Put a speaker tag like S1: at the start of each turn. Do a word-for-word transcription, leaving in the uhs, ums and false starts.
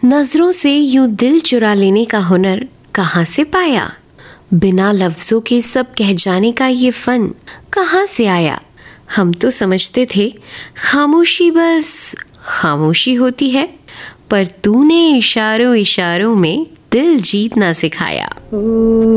S1: नजरों से यूं दिल चुरा लेने का हुनर कहाँ से पाया? बिना लफ्जों के सब कह जाने का ये फन कहाँ से आया? हम तो समझते थे खामोशी बस खामोशी होती है, पर तूने इशारों इशारों में दिल जीतना सिखाया।